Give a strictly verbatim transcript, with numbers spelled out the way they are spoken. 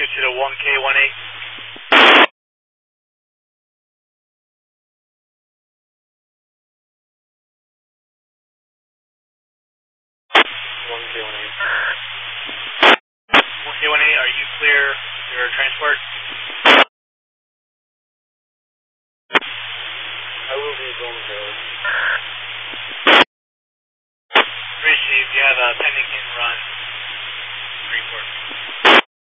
two to the one K one eight. one K one eight. one K one eight, are you clear your transport? I will be going there. Three Chief, you have a pending hit and run. Report.